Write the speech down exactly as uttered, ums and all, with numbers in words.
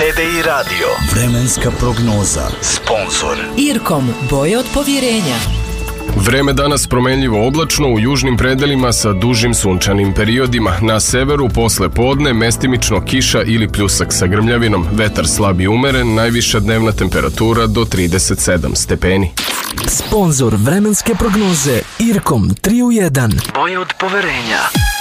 T D I radio. Vremenska prognoza. Sponzor Irkom, boje od povjerenja. Vreme danas promenljivo oblačno u južnim predelima sa dužim sunčanim periodima. Na severu posle podne mestimično kiša ili pljusak sa grmljavinom. Vetar slab i umeren, najviša dnevna temperatura do trideset sedam stepeni. Sponzor vremenske prognoze Irkom tri u jedan. Boje od poverenja.